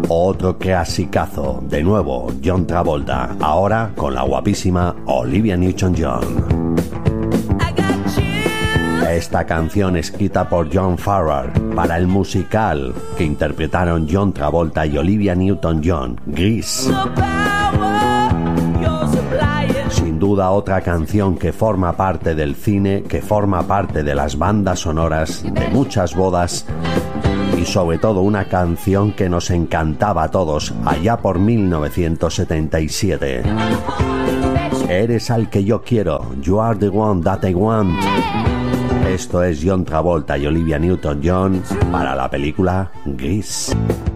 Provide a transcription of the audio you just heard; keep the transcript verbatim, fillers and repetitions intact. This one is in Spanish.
Otro clasicazo, de nuevo John Travolta, ahora con la guapísima Olivia Newton-John. Esta canción escrita por John Farrar para el musical que interpretaron John Travolta y Olivia Newton-John, Grease. Sin duda otra canción que forma parte del cine, que forma parte de las bandas sonoras de muchas bodas y sobre todo una canción que nos encantaba a todos allá por mil novecientos setenta y siete. Eres al que yo quiero, You are the one that I want. Esto es John Travolta y Olivia Newton-John para la película Grease.